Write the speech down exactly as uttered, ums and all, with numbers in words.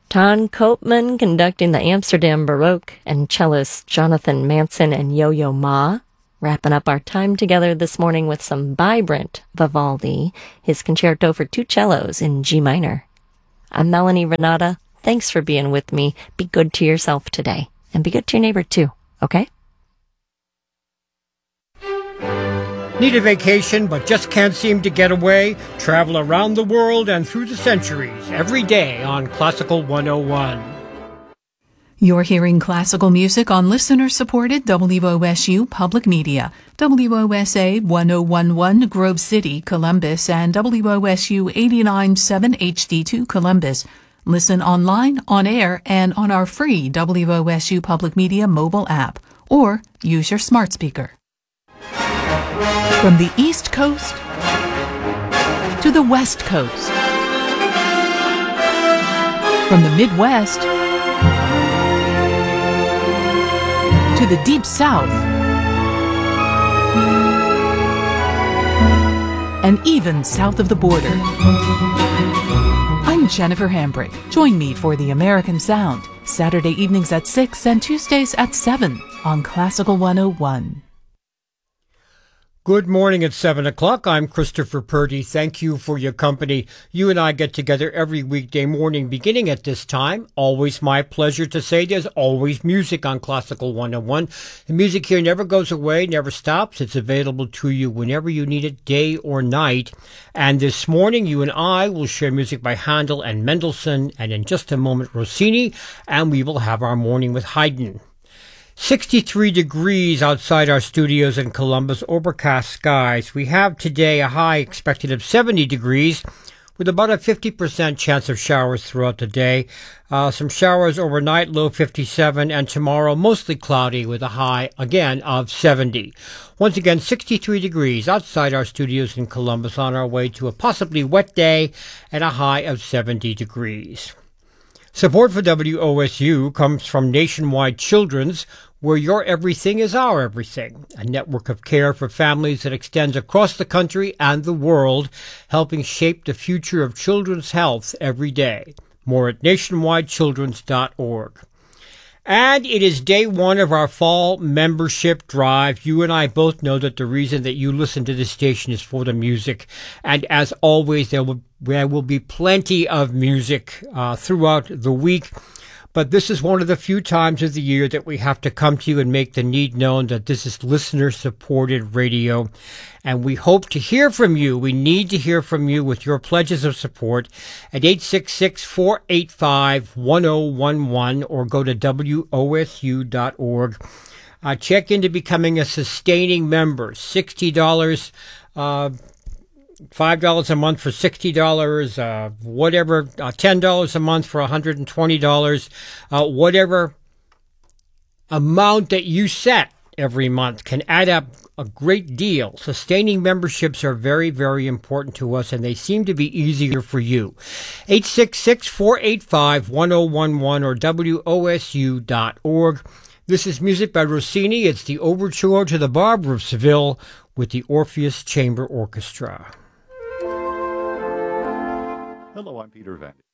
Ton Koopman conducting the Amsterdam Baroque, and cellist Jonathan Manson and Yo-Yo Ma. Wrapping up our time together this morning with some vibrant Vivaldi, his concerto for two cellos in G minor. I'm Melanie Renata. Thanks for being with me. Be good to yourself today, and be good to your neighbor too, okay? Need a vacation but just can't seem to get away? Travel around the world and through the centuries every day on Classical one oh one. You're hearing classical music on listener-supported W O S U Public Media, W O S A one oh one point one Grove City, Columbus, and W O S U eighty-nine point seven H D two Columbus. Listen online, on air, and on our free W O S U Public Media mobile app, or use your smart speaker. From the East Coast to the West Coast, from the Midwest to the Deep South, and even south of the border. I'm Jennifer Hambrick. Join me for The American Sound, Saturday evenings at six and Tuesdays at seven on Classical one oh one. Good morning at seven o'clock. I'm Christopher Purdy. Thank you for your company. You and I get together every weekday morning beginning at this time. Always my pleasure to say there's always music on Classical one oh one. The music here never goes away, never stops. It's available to you whenever you need it, day or night. And this morning, you and I will share music by Handel and Mendelssohn, and in just a moment, Rossini, and we will have our morning with Haydn. sixty-three degrees outside our studios in Columbus, overcast skies. We have today a high expected of seventy degrees with about a fifty percent chance of showers throughout the day. Uh, some showers overnight, low fifty-seven, and tomorrow mostly cloudy with a high, again, of seventy. Once again, sixty-three degrees outside our studios in Columbus on our way to a possibly wet day and a high of seventy degrees. Support for W O S U comes from Nationwide Children's, where your everything is our everything, a network of care for families that extends across the country and the world, helping shape the future of children's health every day. More at nationwide children's dot org. And it is day one of our fall membership drive. You and I both know that the reason that you listen to this station is for the music. And as always, there will, there will be plenty of music uh, throughout the week. But this is one of the few times of the year that we have to come to you and make the need known that this is listener-supported radio. And we hope to hear from you. We need to hear from you with your pledges of support at eight six six, four eight five, one oh one one or go to W O S U dot org. Uh, check into becoming a sustaining member. sixty dollars uh five dollars a month for sixty dollars, uh, whatever, uh, ten dollars a month for one hundred twenty dollars, uh, whatever amount that you set every month can add up a great deal. Sustaining memberships are very, very important to us, and they seem to be easier for you. eight six six, four eight five, one oh one one or W O S U dot org. This is music by Rossini. It's the Overture to the Barber of Seville with the Orpheus Chamber Orchestra. Hello, I'm Peter Van.